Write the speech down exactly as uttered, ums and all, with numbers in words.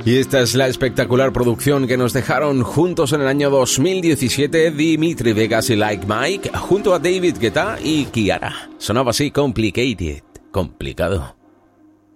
Y esta es la espectacular producción que nos dejaron juntos en el año dos mil diecisiete Dimitri Vegas y Like Mike, junto a David Guetta y Kiara. Sonaba así, Complicated, complicado.